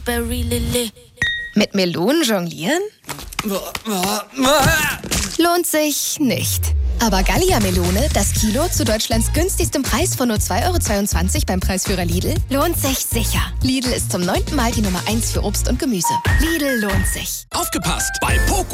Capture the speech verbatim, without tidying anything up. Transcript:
Mit Melonen jonglieren? Lohnt sich nicht. Aber Gallia-Melone, das Kilo zu Deutschlands günstigstem Preis von nur zwei Euro zweiundzwanzig beim Preisführer Lidl, lohnt sich sicher. Lidl ist zum neunten Mal die Nummer eins für Obst und Gemüse. Lidl lohnt sich. Aufgepasst! Bei Poco